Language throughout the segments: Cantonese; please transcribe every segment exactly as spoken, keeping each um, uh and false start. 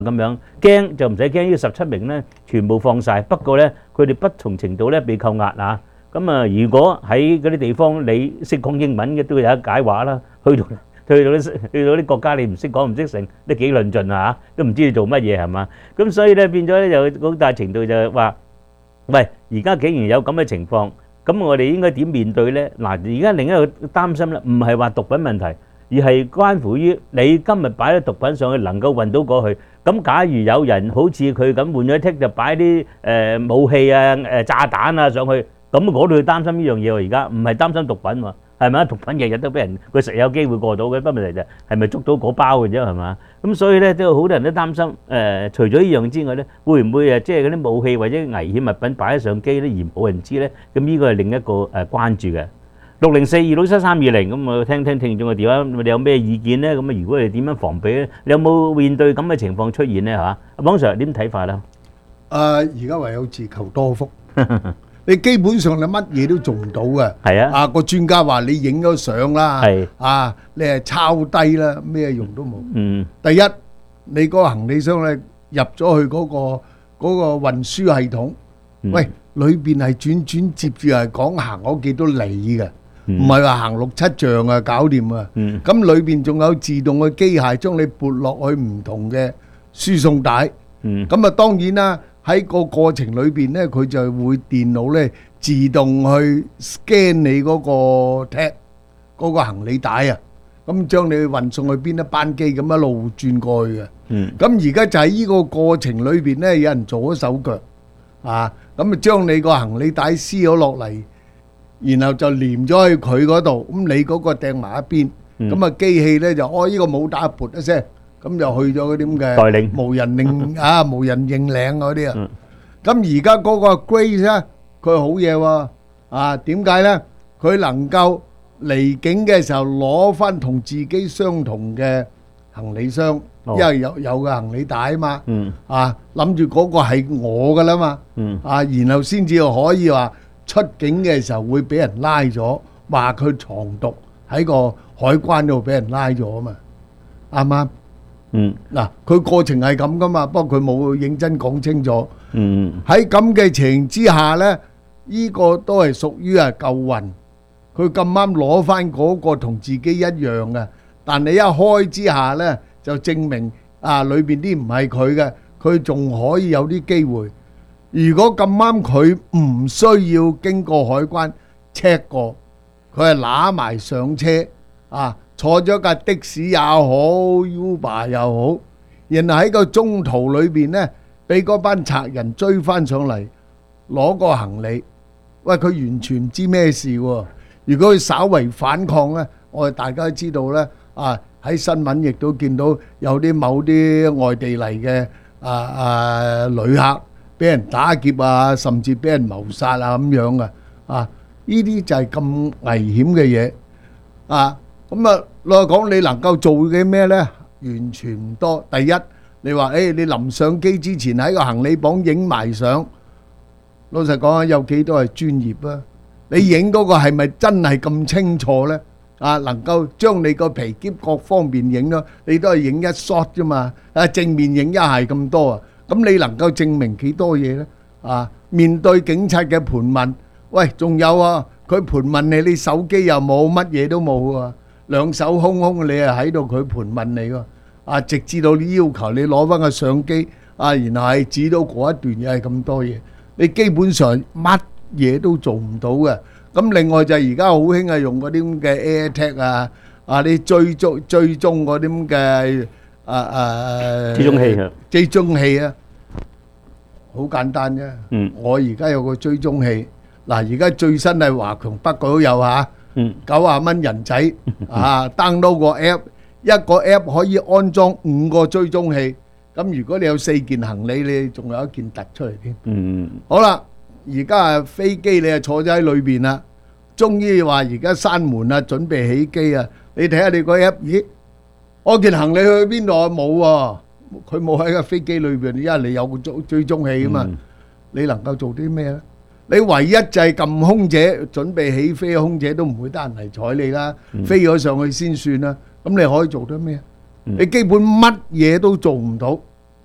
咁樣，驚就唔使驚，呢十七名咧全部放曬。不過咧，佢哋不同程度咧被扣押啊。咁啊，如果喺嗰啲地方你識講英文嘅，都有得解話啦。去到去到啲去到啲國家，你唔識講唔識成，都幾論盡啊嚇，都唔知你做乜嘢係嘛？咁所以咧變咗咧，就好大程度就係話，喂，而家竟然有咁嘅情況，咁我哋應該點面對咧？嗱，而家另一個擔心咧，唔係話毒品問題，而係關乎於你今日擺啲毒品上去，能夠運到過去。咁假如有人好似佢咁換咗剔，就擺啲誒武器啊、誒炸彈啊上去，咁我哋要擔心呢樣嘢喎。而家唔係擔心毒品喎，係咪啊？毒品日日都俾人佢實有機會過到嘅，不過問題就係咪捉到嗰包嘅啫，係嘛？咁所以咧都好多人都擔心誒，除咗呢樣之外咧，會唔會誒即係嗰啲武器或者危險物品擺喺上機咧而冇人知咧？咁呢個係另一個誒關注嘅。六零四二六七三二零，咁我聽聽聽眾嘅電話，你有咩意見咧？咁啊，如果你點樣防備咧？你有冇面對咁嘅情況出現咧？嚇，阿網上點睇法啦？ 誒，而家唯有自求多福。你基本上你乜嘢都做唔到嘅。 係啊。 啊，個專家話你影咗相啦， 係啊，你係抄低啦，咩用都冇。 嗯。 第一，你嗰個行李箱咧入咗去嗰個嗰個運輸系統，喂，裏邊係轉轉接住係講行嗰幾多里嘅。唔係話行六七丈啊，搞掂啊！咁裏邊仲有自動嘅機械將你撥落去唔同嘅輸送帶。咁啊，當然啦，喺個過程裏邊咧，佢就會電腦咧自動去 scan 你嗰個 tag 嗰個行李帶啊，咁將你運送去邊一班機咁一路轉過去嘅。咁而家就喺呢個過程裏邊咧，有人做咗手腳啊，咁啊將你個行李帶撕咗落嚟。然後就黏咗去佢嗰度，咁你嗰個掟埋一邊，咁啊機器咧就哦呢個冇打撥一聲，咁就去咗嗰啲咁嘅代領無人認啊無人認領嗰啲啊。咁而家嗰個 Grace 咧，佢好嘢喎，啊點解咧？佢能夠離境嘅時候攞翻同自己相同嘅行李箱，因為有有個行李帶啊嘛，啊諗住嗰個係我噶啦嘛，啊然後先至可以話。出境嘅時候會俾人拉咗，話佢藏毒喺個海關度俾人拉咗啊嘛，啱唔啱？嗯，嗱，佢過程係咁噶嘛，不過佢冇認真講清楚。嗯，喺咁嘅情形之下咧，呢個都係屬於係舊運，佢咁啱攞翻嗰個同自己一樣嘅，但你一開之下咧，就證明啊裏邊啲唔係佢嘅，佢仲可以有啲機會。如果咁啱佢唔需要經過海關 check 過，佢係揦埋上車啊，坐咗架的士也好 ，Uber 又好，然後喺個中途裏邊呢，俾嗰班賊人追翻上嚟攞個行李，喂佢完全唔知咩事喎。如果佢稍為反抗呢，我哋大家都知道呢，啊喺新聞亦都見到有啲某啲外地嚟嘅啊啊旅客。俾人打劫啊，甚至俾人謀殺啊咁樣嘅，啊！呢啲就係咁危險嘅嘢，啊！咁啊，老實講，你能夠做嘅咩呢？完全唔多。第一，你話誒，你臨上機之前喺個行李磅影埋相，老實講啊，有幾多係專業啊？你影嗰個係咪真係咁清楚呢？啊，能夠將你個皮夾各方面影咯，你都係影一 shot 啫嘛，啊正面影一係咁多啊！咁你能夠證明幾多嘢呢？啊，面對警察嘅盤問，喂，仲有啊，佢盤問你，你手機又冇，乜嘢都冇喎，兩手空空，你係喺度佢盤問你喎，啊，直至到你要求你攞翻個相機，啊，然後係指到嗰一段嘢係咁多嘢，你基本上乜嘢都做唔到嘅。咁另外就係而家好興係用嗰啲咁嘅 AirTag 啊，啊，你追蹤追蹤嗰啲咁嘅啊啊追蹤器啊， 追蹤器啊。好簡單啫，嗯、我而家有個追蹤器，嗱而家最新係華強北嗰都有嚇，九啊蚊人仔啊 download 個 app， 一個 app 可以安裝五個追蹤器，咁如果你有四件行李，你仲有一件突出嚟添。嗯、好啦，而家啊飛機你啊坐咗喺裏邊啦，終於話而家閂門啦，準備起機啊，你睇下你個 app， 咦，我件行李去邊度啊？冇喎。佢冇喺個飛機裏邊，因為你有個追追蹤器啊嘛，嗯、你能夠做啲咩咧？你唯一就係撳空姐，準備起飛，空姐都唔會得閒嚟睬你啦，嗯、飛咗上去先算啦。咁你可以做啲咩？嗯、你基本乜嘢都做唔到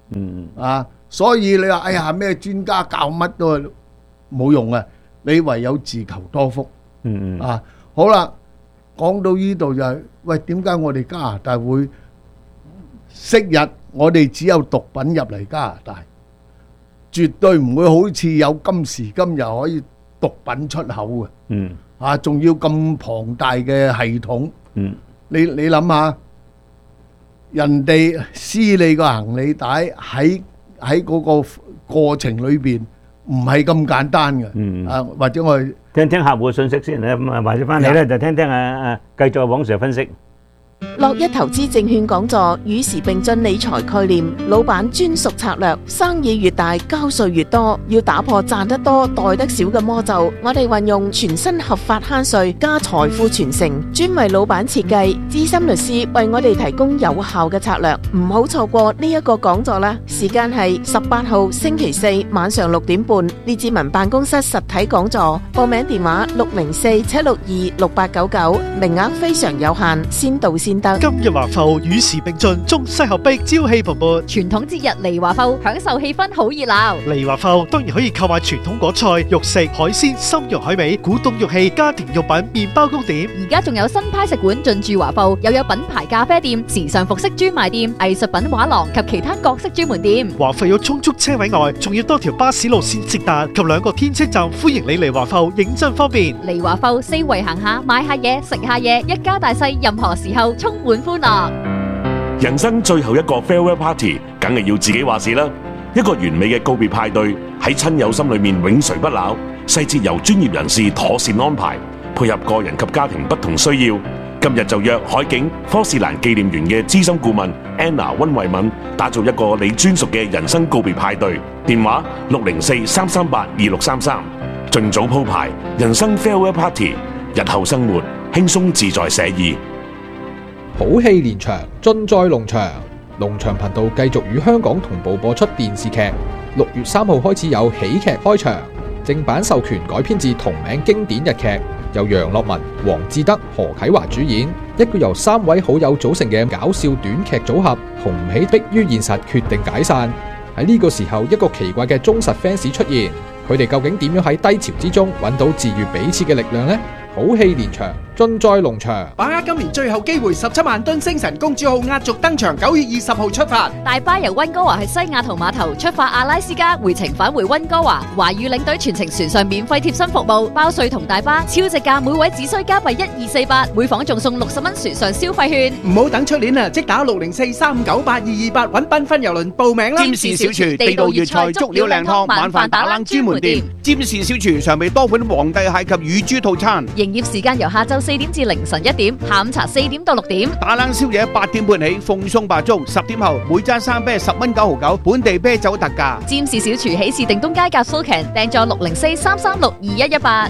嗯啊，所以你話哎呀咩專家教乜都冇用啊，你唯有自求多福嗯嗯啊。好啦，講到呢度就係、喂，點解我哋加拿大會昔日我哋只有毒品入嚟加拿大，絕對唔會好似有今時今日可以毒品出口嘅。 嗯啊，仲要咁龐大嘅系統， 嗯你你諗下，人哋撕你個行李帶喺喺嗰個過程裏邊唔係咁簡單嘅。 嗯， 啊，或者我哋聽聽客戶嘅信息先咧，咁啊，或者翻嚟咧就聽聽啊啊，繼續黃 Sir分析。 樂一投資證券講座與時並進理財概念，老闆專屬策略，生意越大交稅越多，要打破賺得多袋得少嘅魔咒。我哋運用全新合法慳稅加財富傳承，專為老闆設計，資深律師為我哋提供有效嘅策略。唔好錯過呢一個講座啦！時間係十八號星期四晚上六點半，列治文辦公室實體講座。報名電話六零四七六二六八九九，名額非常有限，先到先得。 今日華埠與時並進，中西合璧，朝氣蓬勃。 傳統節日嚟華埠，享受氣氛好熱鬧。 嚟華埠當然可以購買傳統果菜、肉食、海鮮、參肉海味、古董玉器、家庭用品、麵包糕點。 而家仲有新派食館進駐華埠，又有品牌咖啡店、時尚服飾專賣店、藝術品畫廊及其他各式專門店。 華埠有充足車位外，仲要多條巴士路線直達及兩個天車站，歡迎你嚟華埠，認真方便。 嚟華埠四圍行下，買下嘢，食下嘢，一家大細任何時候充滿歡樂。 人生最後一個 farewell party，梗係要自己話事啦。一個完美嘅告別派對，喺親友心裏面永垂不朽。細節由專業人士妥善安排，配合個人及家庭不同需要。今日就約海景科士蘭紀念園嘅資深顧問 Anna 溫慧敏，打造一個你專屬嘅人生告別派對。電話六零四三三八二六三三，盡早鋪排人生 farewell party，日後生活輕鬆自在寫意。 好戲連場，盡在龍翔。龍翔頻道繼續與香港同步播出電視劇。六月三號開始有喜劇開場，正版授權改編自同名經典日劇，由楊樂文、黃志德、何啟華主演，一個由三位好友組成嘅搞笑短劇組合，紅唔起迫於現實決定解散。喺呢個時候，一個奇怪嘅忠實 fans 出現，佢哋究竟點樣喺低潮之中揾到治愈彼此嘅力量呢？好戲連場，盡在龍翔。 把握今年最後機會，十七萬噸星辰公主號壓軸登場，九月二十號出發。 大巴由溫哥華去西雅圖碼頭出發阿拉斯加，回程返回溫哥華。華語領隊全程船上免費貼身服務，包稅同大巴，超值價，每位只需加幣一二四八，每房仲送六十蚊船上消費券。 唔好等出年啦，即打六零四三九八二二八揾繽紛郵輪報名啦！ 占士小廚地道粵菜足料靚湯，晚飯打冷專門店。占士小廚常備多款皇帝蟹及乳豬套餐。 營業時間由下晝四點至凌晨一點，下午茶四點到六點。 打冷宵夜八點半起，奉送白粥，十點後每樽生啤十蚊九毫九，本地啤酒特價。 占士小廚喜事定東街夾 Sulcan，訂座六零四三三六二一一八。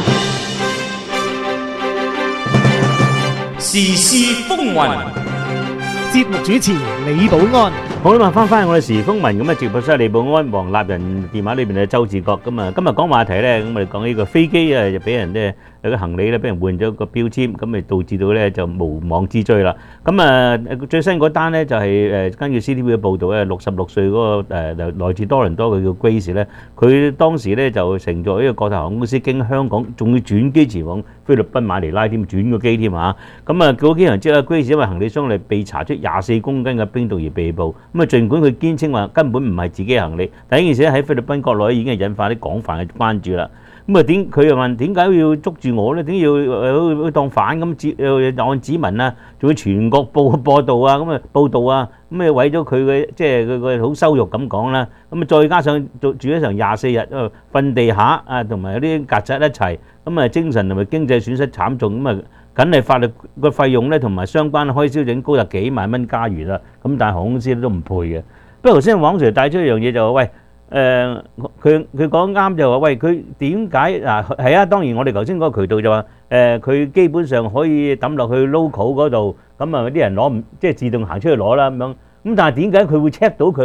時事風雲， 節目主持李寶安。 好啦，翻翻我哋時風聞咁啊，直播室李寶安、黃立仁電話裏邊嘅周志國咁啊，今日講話題咧，咁我哋講呢個飛機啊，就俾人咧有個行李咧，俾人換咗個標籤，咁咪導致到咧就無妄之追啦。咁啊，最新嗰單咧就係誒根據 C T V 嘅報導咧，六十六歲嗰個誒來自多倫多嘅叫 Grace 咧，佢當時咧就乘坐呢個國泰航空公司經香港，仲要轉機前往菲律賓馬尼拉添，轉個機添嚇。咁啊，嗰幾日之後 Grace 因為行李箱裏被查出廿四公斤嘅冰毒而被捕。咁啊，儘管佢堅稱話根本唔係自己嘅行李，但係呢件事喺菲律賓國內已經係引發啲廣泛嘅關注啦。咁啊點佢又問點解要捉住我咧？點解要誒當反咁指誒按指紋啊？仲要全國報報道啊？咁啊報道啊？咁啊為咗佢嘅即係佢個好羞辱咁講啦。咁啊再加上住住咗成廿四日，瞓地下啊，同埋有啲曱甴一齊，咁啊精神同埋經濟損失慘重，咁啊梗係法律個費用咧同埋相關開銷已經高達幾萬蚊加元啦。咁但係航空公司都唔賠嘅。不過頭先黃 Sir 帶出一樣嘢就話喂。誒佢佢講啱就話喂佢點解嗱係啊？當然我哋頭先嗰個渠道就話誒佢基本上可以抌落去 local 嗰度，咁啊啲人攞唔即係自動行出去攞啦咁樣。咁但係點解佢會 check 到佢咧？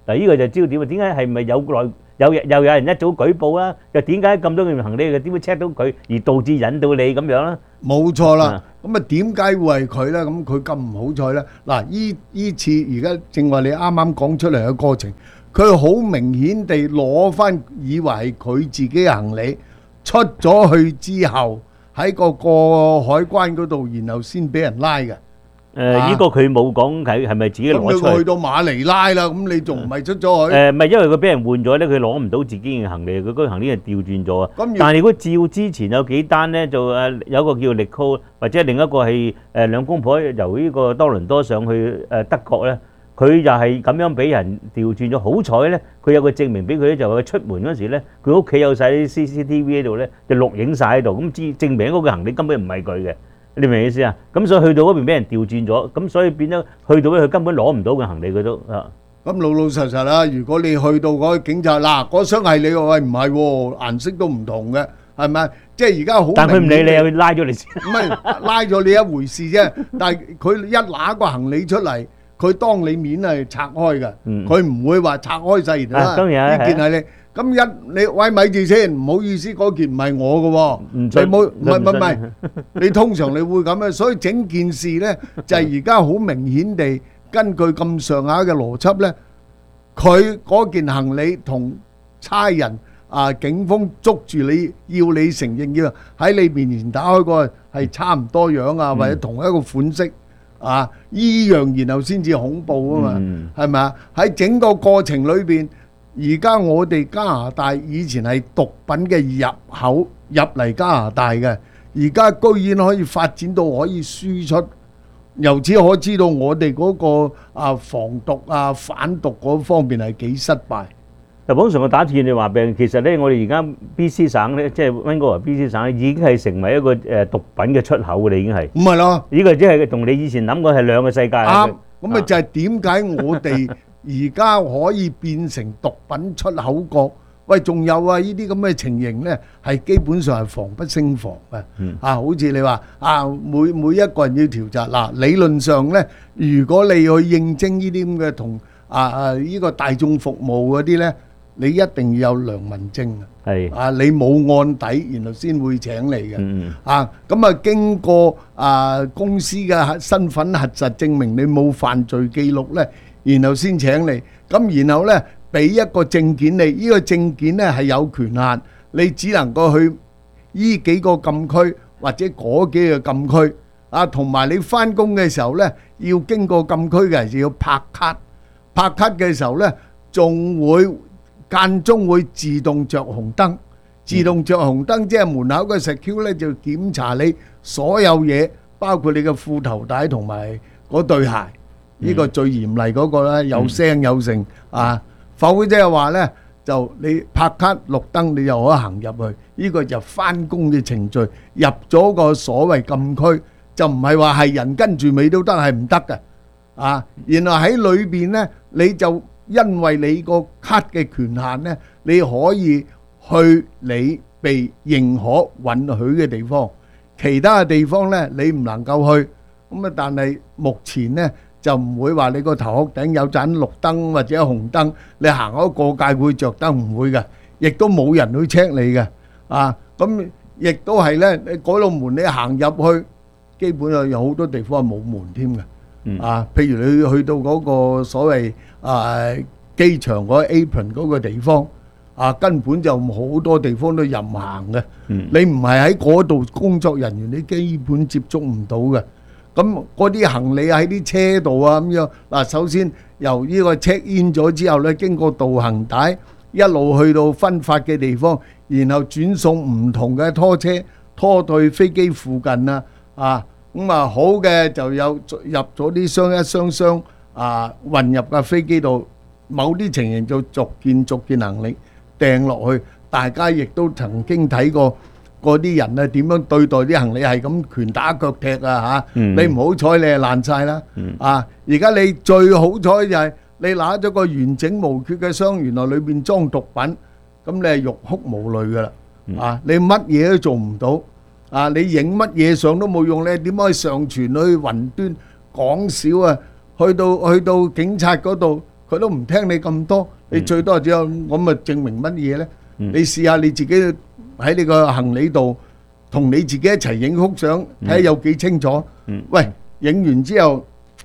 嗱，呢個就焦點啊！點解係咪有內有又有人一早舉報啊？又點解咁多件行李嘅點會 check 到佢，而導致引到你咁樣咧？ 冇錯啦。咁啊點解會係佢咧？咁佢咁唔好彩咧？嗱，依依次而家正話你啱啱講出嚟嘅過程，佢好明顯地攞翻以為係佢自己嘅行李出咗去之後，喺個過海關嗰度，然後先俾人拉嘅。 誒，呢個佢冇講係係咪自己攞出去？ 咁你去到馬尼拉啦，咁你仲唔係出咗去？ 誒，唔係因為佢俾人換咗咧，佢攞唔到自己嘅行李，佢嗰個行李係調轉咗啊。但係如果照之前有幾單咧，就誒有個叫力高，或者另一個係誒兩公婆由呢個多倫多上去誒德國咧，佢就係咁樣俾人調轉咗。好彩咧，佢有個證明俾佢咧，就係佢出門嗰時咧，佢屋企有曬啲 C C T V 喺度咧，就錄影曬喺度，咁知證明嗰個行李根本唔係佢嘅。你明唔明意思啊？咁所以去到嗰邊俾人調轉咗，咁所以變咗去到咧，佢根本攞唔到嘅行李佢都啊。 咁老老實實啦，如果你去到嗰個警察嗱，嗰箱係你喎，喂唔係喎，顏色都唔同嘅，係咪？即係而家好。但佢唔理你，又拉咗你先。唔係拉咗你一回事啫，但係佢一拿個行李出嚟，佢當你面係拆開嘅，佢唔會話拆開曬啦。當然呢件係你。咁一你喂咪住先，唔好意思，嗰件唔係我嘅喎，你冇唔係唔係唔係，你通常你會咁樣，所以整件事咧就係而家好明顯地根據咁上下嘅邏輯咧，佢嗰件行李同差人啊警方捉住你要你承認要喺你面前打開個係差唔多樣啊，或者同一個款式啊，依樣然後先至恐怖啊嘛，係咪啊？喺整個過程裏邊。而家我哋加拿大以前係毒品嘅入口入嚟加拿大嘅，而家居然可以發展到可以輸出，由此可知道我哋嗰個啊防毒啊反毒嗰方面係幾失敗。 嗱，網上我打斷你話病，其實咧我哋而家 B C 省咧，即係溫哥華 B C 省咧，已經係成為一個誒毒品嘅出口嘅啦，已經係。唔係咯？呢個即係同你以前諗過係兩個世界。啱， 咁咪就係點解我哋而家可以變成毒品出口國？喂，仲有啊！呢啲咁嘅情形咧，係基本上係防不勝防嘅。嗯、啊，好似你話啊，每每一個人要調查嗱，理論上咧，如果你去應徵呢啲咁嘅同啊啊呢個大眾服務嗰啲咧，你一定要有良民證啊。係啊，你冇案底，然後先會請你嘅。嗯、啊，咁啊經過啊公司嘅身份核實，證明你冇犯罪記錄咧。然後先請你，咁然後咧俾一個證件你，呢個證件咧係有權限，你只能夠去依幾個禁區或者嗰幾個禁區啊，同埋你翻工嘅時候咧要經過禁區嘅時要拍卡，拍卡嘅時候咧仲會間中會自動着紅燈，自動着紅燈即係門口嘅 security 咧就檢查你所有嘢，包括你嘅褲頭帶同埋嗰對鞋。呢個最嚴厲嗰個咧，有聲有聲啊！否則即係話咧，就你拍卡綠燈，你就可以行入去。呢個就翻工嘅程序，入咗個所謂禁區，就唔係話係人跟住尾都得，係唔得嘅啊！然後喺裏邊咧，你就因為你個卡嘅權限咧，你可以去你被認可允許嘅地方，其他嘅地方咧你唔能夠去。咁啊，但係目前咧。就唔會話你個頭殼頂有盞綠燈或者紅燈，你行嗰個過界會着燈，唔會嘅，亦都冇人去 check 你嘅，啊，咁亦都係咧，你嗰度門你行入去，基本上有好多地方係冇門添嘅，啊，譬如你去到嗰個所謂啊機場嗰個 apron 嗰個地方，啊，根本就好多地方都任行嘅，你唔係喺嗰度工作人員，你基本接觸唔到嘅。咁嗰啲行李喺啲車度啊咁樣，嗱，首先由呢個 check in 咗之後咧，經過導行帶一路去到分發嘅地方，然後轉送唔同嘅拖車拖到去飛機附近啊，啊咁啊好嘅就有入咗啲箱一箱箱啊運入架飛機度，某啲情形就逐件逐件行李掟落去，大家亦都曾經睇過。嗰啲人啊點樣對待啲行李係咁拳打腳踢啊嚇！你唔好彩你係爛曬啦啊！而家你最好彩就係你拿咗個完整無缺嘅箱，原來裏邊裝毒品，咁你係欲哭無淚噶啦啊！你乜嘢都做唔到啊！你影乜嘢相都冇用，你點可以上傳去雲端？講少啊！去到去到警察嗰度， 佢都唔聽你咁多，你最多只有咁咪證明乜嘢咧？你試下你自己喺你個行李度同你自己一齊影幅相，睇下有幾清楚。喂，影完之後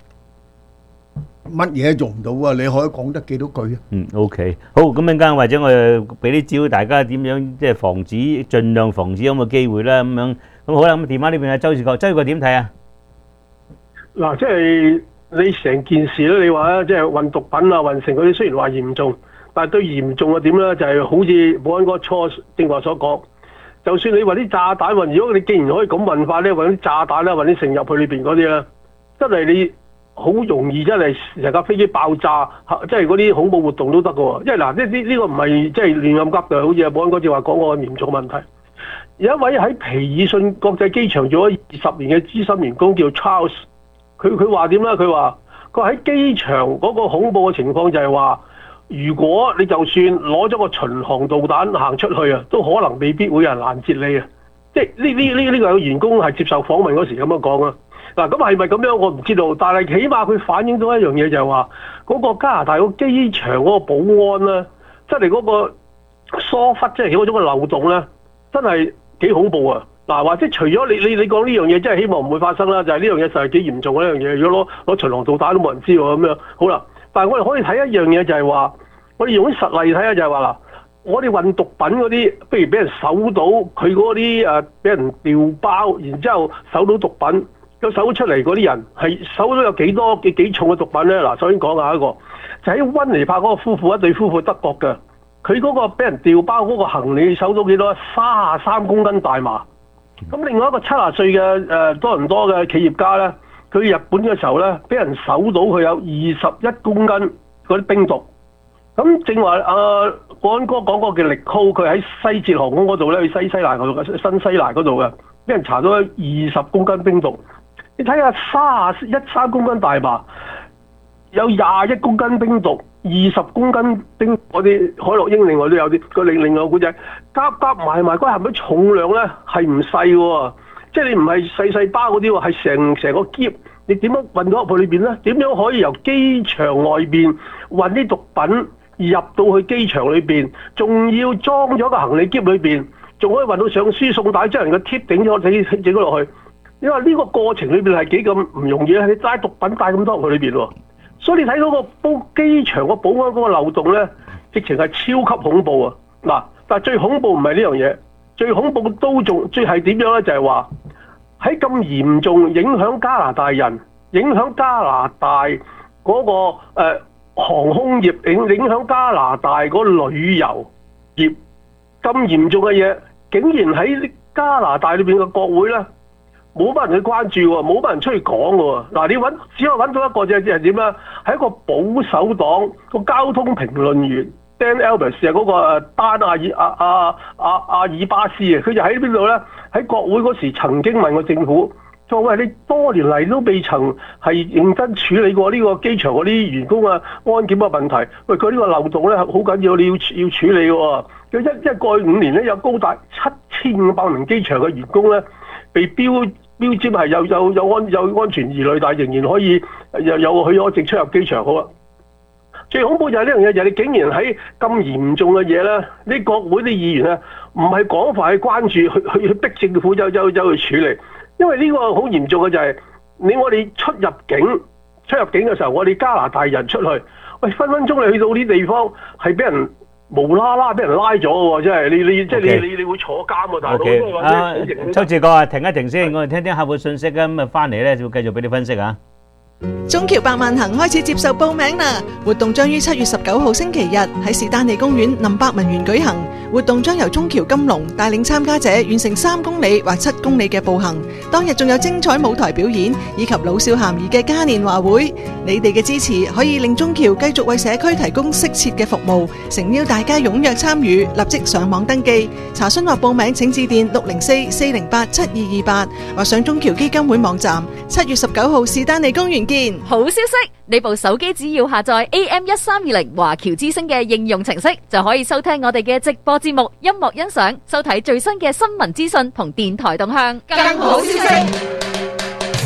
乜嘢都做唔到啊！你可以講得幾多句啊？ 嗯，OK，好，咁陣間或者我哋俾啲招大家點樣即係防止，盡量防止咁嘅機會啦。咁樣咁好啦，咁電話呢邊啊，周志國，周志國點睇啊？ 嗱，即係你成件事咧，你話咧，即係運毒品啊、運成嗰啲，雖然話嚴重，但係對嚴重嘅點咧，就係好似保安哥初正話所講，就算你話啲炸彈運，如果你既然可以咁運法咧，運啲炸彈啦，運啲成入去裏邊嗰啲咧，真係你好容易真係成架飛機爆炸，即係嗰啲恐怖活動都得嘅喎。因為嗱，呢呢呢個唔係即係亂咁噏嘅，好似保安哥正話講過嚴重問題。有一位喺皮爾遜國際機場做咗二十年嘅資深員工叫 Charles。佢佢話點咧？佢話佢喺機場嗰個恐怖嘅情況就係話，如果你就算攞咗個巡航導彈行出去啊，都可能未必會有人攔截你啊！即係呢呢呢呢個有員工係接受訪問嗰時咁樣講啊。嗱，咁係咪咁樣我唔知道，但係起碼佢反映到一樣嘢就係話，嗰個加拿大個機場嗰個保安咧，即係嗰個疏忽，即係嗰種嘅漏洞咧，真係幾恐怖啊！嗱，或者除咗你你你講呢樣嘢，真係希望唔會發生啦。就係呢樣嘢就係幾嚴重嘅呢樣嘢。如果攞攞巡航導彈都冇人知喎，咁樣好啦。但係我哋可以睇一樣嘢，就係話我哋用啲實例睇下，就係話嗱，我哋運毒品嗰啲，不如俾人搜到佢嗰啲誒，俾人調包，然之後搜到毒品，咁搜出嚟嗰啲人係搜到有幾多幾幾重嘅毒品咧？嗱，首先講下一個，就喺溫尼伯嗰個夫婦，一對夫婦德國嘅，佢嗰個俾人調包嗰個行李搜到幾多？三十三公斤大麻。咁另外一個七十歲嘅誒多倫多嘅企業家咧，佢日本嘅時候咧，俾人搜到佢有二十一公斤嗰啲冰毒。咁正話阿保安哥講過嘅力高，佢喺西捷航空嗰度咧，去西西蘭嗰度嘅新西蘭嗰度嘅，俾人查到二十公斤冰毒。你睇下三十一三公斤大麻，有廿一公斤冰毒。二十公斤冰，我哋海洛英另外都有啲個另另外個古仔，夾夾埋埋嗰係咪重量咧係唔細喎？即係你唔係細細包嗰啲喎，係成成個篋，你點樣運到入去裏邊咧？點樣可以由機場外邊運啲毒品入到去機場裏邊，仲要裝咗個行李篋裏邊，仲可以運到上輸送帶，將人個貼頂咗整整咗落去？你話呢個過程裏邊係幾咁唔容易咧？你帶毒品帶咁多入去裏邊喎？所以你睇到個保機場個保安嗰個漏洞咧，直情係超級恐怖啊！嗱，但係最恐怖唔係呢樣嘢，最恐怖都仲最係點樣咧？就係話喺咁嚴重影響加拿大人、影響加拿大嗰、嗰個、呃、航空業、影影響加拿大嗰旅遊業咁嚴重嘅嘢，竟然喺加拿大裏邊嘅國會咧，冇乜人去關注喎，冇乜人出去講喎。嗱，你揾只可以揾到一個就係點咧？係一個保守黨個交通評論員 Dan Albers 啊，嗰個丹阿爾阿阿阿阿爾巴斯啊，佢就喺邊度咧？喺國會嗰時曾經問過政府，就話喂，你多年嚟都未曾係認真處理過呢個機場嗰啲員工啊安檢嘅問題。喂，佢呢個漏洞咧好緊要，你要要處理喎。佢一一過去五年咧，有高達七千五百名機場嘅員工咧被標標籤係有有有安有安全疑慮，但係仍然可以有有許可證出入機場。好啦，最恐怖就係呢樣嘢，就係你竟然喺咁嚴重嘅嘢咧，你國會啲議員咧唔係廣泛去關注，去去去逼政府走走走去處理，因為呢個好嚴重嘅就係你我哋出入境出入境嘅時候，我哋加拿大人出去，喂分分鐘你去到啲地方係俾人無啦啦俾人拉咗喎，即係你你即係你你你會坐監喎，大佬。 Okay. 啊，周志國啊，停一停先，我哋聽聽客戶信息啊，咁啊翻嚟咧就會繼續俾你分析啊。 中僑百萬行開始接受報名啦！活動將於七月十九號星期日喺士丹利公園林百文園舉行。活動將由中僑金龍帶領參加者完成三公里或七公里嘅步行。當日仲有精彩舞台表演以及老少咸宜嘅嘉年華會。你哋嘅支持可以令中僑繼續為社區提供適切嘅服務。誠邀大家踴躍參與，立即上網登記查詢或報名，請致電六零四四零八七二二八或上中僑基金會網站。七月十九號士丹利公園見。 好消息，你部手機只要下載 A M 一三二零華僑之聲嘅應用程式，就可以收聽我哋嘅直播節目、音樂欣賞、收睇最新嘅新聞資訊同電台動向。更好消息，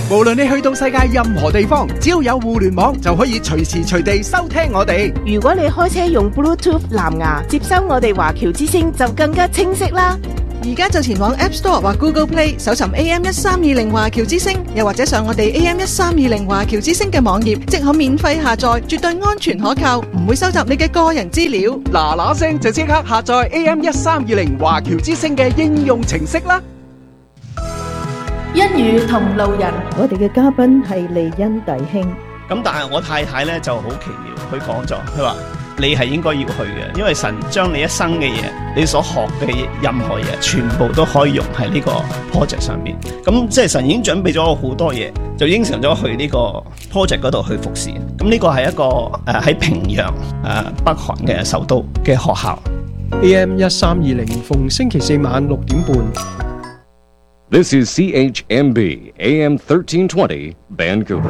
無論你去到世界任何地方，只要有互聯網就可以隨時隨地收聽我哋。 如果你開車用 Bluetooth 藍牙接收我哋華僑之聲，就更加清晰啦。 而家就前往 App Store 或 Google Play 搜尋 A M 一三二零華僑之聲，又或者上我哋 A M 一三二零華僑之聲嘅網頁，即可免費下載，絕對安全可靠，唔會收集你嘅個人資料。 嗱嗱聲就即刻下載 A M 一三二零華僑之聲嘅應用程式啦！ 一語同路人， 我哋嘅嘉賓係利恩弟兄。 咁但係我太太咧就好奇妙，佢講咗，佢話你係應該要去嘅，因為神將你一生嘅嘢，你所學嘅任何嘢，全部都可以用喺呢個 project 上邊。咁即係神已經準備咗好多嘢，就應承咗去呢個 project 嗰度去服侍。咁呢個係一個誒喺、呃、平壤誒、呃、北韓嘅首都嘅學校。 A M 一三二零逢星期四晚六點半。 This is C H M B A M thirteen twenty Vancouver。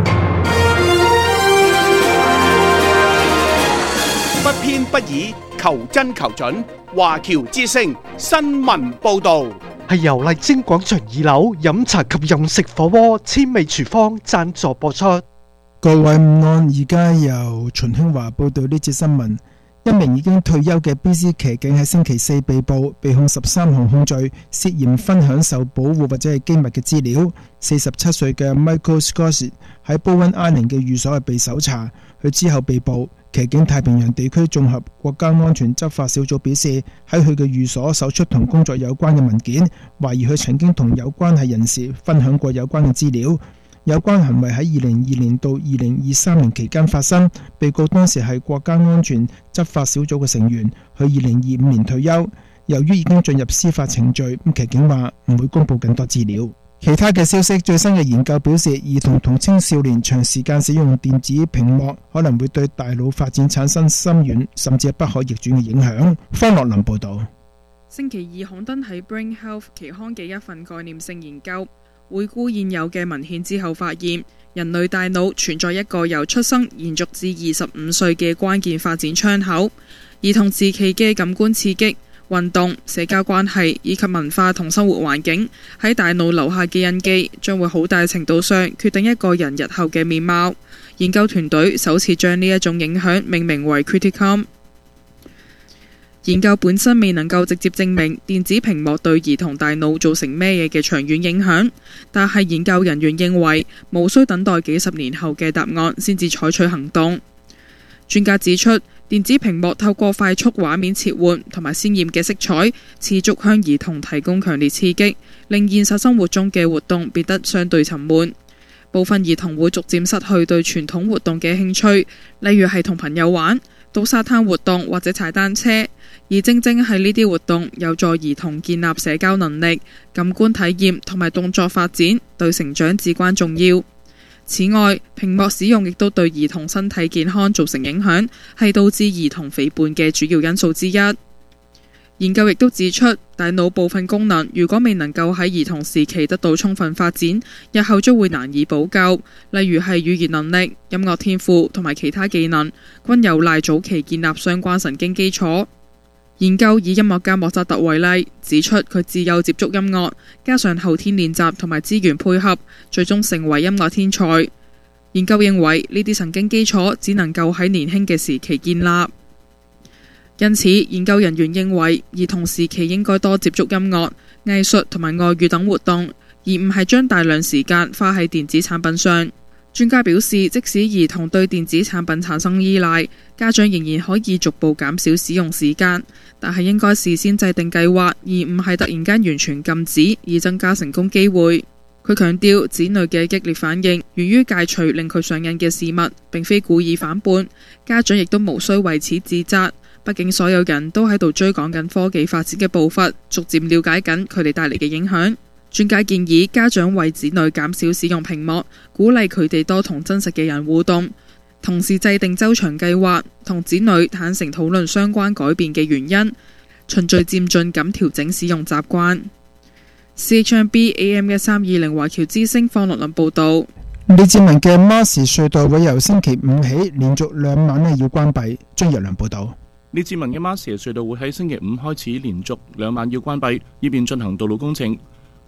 不偏不倚，求真求準。華僑之聲新聞報導， 係由麗晶廣場二樓飲茶及飲食火鍋千味廚房贊助播出。 各位午安，而家由秦興華報道呢節新聞。一名已經退休嘅 B C 騎警喺星期四被捕，被控十三項控罪，涉嫌分享受保護或者係機密嘅資料。四十七歲嘅 Michael Scott 喺 Bowen Island 嘅寓所係被搜查，佢之後被捕。騎警太平洋地區綜合國家安全執法小組表示，喺佢嘅寓所搜出同工作有關嘅文件，懷疑佢曾經同有關係人士分享過有關嘅資料。有關行為喺二零二零到二零二三年期間發生，被告當時係國家安全執法小組嘅成員，佢二零二五年退休。由於已經進入司法程序，咁騎警話唔會公布更多資料。其他嘅消息，最新嘅研究表示，兒童同青少年長時間使用電子屏幕，可能會對大腦發展產生深遠甚至係不可逆轉嘅影響。方樂林報導。 星期二刊登喺 Brain Health 期刊嘅一份概念性研究，回顧現有嘅文獻之後發現，人類大腦存在一個由出生延續至二十五歲嘅關鍵發展窗口。兒童時期嘅感官刺激、運動、社交關係以及文化同生活環境喺大腦留下嘅印記，將會好大程度上決定一個人日後嘅面貌。研究團隊首次將呢一種影響命名為 Criticum。研究本身未能夠直接證明電子屏幕對兒童大腦造成咩嘢嘅長遠影響，但係研究人員認為無需等待幾十年後嘅答案先至採取行動。專家指出，電子屏幕透過快速畫面切換同埋鮮豔嘅色彩，持續向兒童提供強烈刺激，令現實生活中嘅活動變得相對沉悶。部分兒童會逐漸失去對傳統活動嘅興趣，例如係同朋友玩、到沙灘活動或者踩單車。而正正係呢啲活動有助兒童建立社交能力、感官體驗同埋動作發展，對成長至關重要。此外，屏幕使用亦都對兒童身體健康造成影響，係導致兒童肥胖嘅主要因素之一。研究亦都指出，大腦部分功能如果未能夠喺兒童時期得到充分發展，日後將會難以補救，例如係語言能力、音樂天賦同埋其他技能，均有賴早期建立相關神經基礎。研究以音樂家莫扎特為例，指出佢自幼接觸音樂，加上後天練習同埋資源配合，最終成為音樂天才。研究認為呢啲神經基礎只能夠喺年輕嘅時期建立，因此研究人員認為兒童時期應該多接觸音樂、藝術同埋外語等活動，而唔係將大量時間花喺電子產品上。專家表示，即使兒童對電子產品產生依賴，家長仍然可以逐步減少使用時間，但係應該事先制定計劃，而唔係突然間完全禁止，以增加成功機會。佢強調，子女嘅激烈反應源於戒除令佢上癮嘅事物，並非故意反叛。家長亦都無需為此自責，畢竟所有人都喺度追趕緊科技發展嘅步伐，逐漸了解緊佢哋帶嚟嘅影響。專家建議家長為子女減少使用屏幕，鼓勵佢哋多同真實嘅人互動，同時制定周詳計劃，同子女坦誠討論相關改變嘅原因，循序漸進咁調整使用習慣。C H M B A M 一三二零華僑之聲方樂林報道。 李志文嘅馬士隧道會由星期五起連續兩晚咧要關閉。張日良報道。 李志文嘅馬士隧道會喺星期五開始連續兩晚要關閉，以便進行道路工程。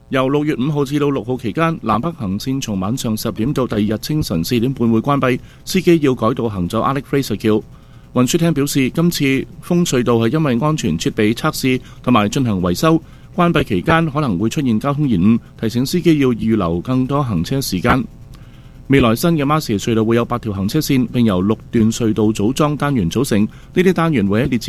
由六月五號至到六號期間，南北行線從晚上十點到第二日清晨四點半會關閉，司機要改道行走 Alec Fraser 橋。運輸廳表示，今次封隧道係因為安全設備測試同埋進行維修，關閉期間可能會出現交通延誤，提醒司機要預留更多行車時間。未來新嘅馬士隧道會有八條行車線，並由六段隧道組裝單元組成，呢啲單元會喺列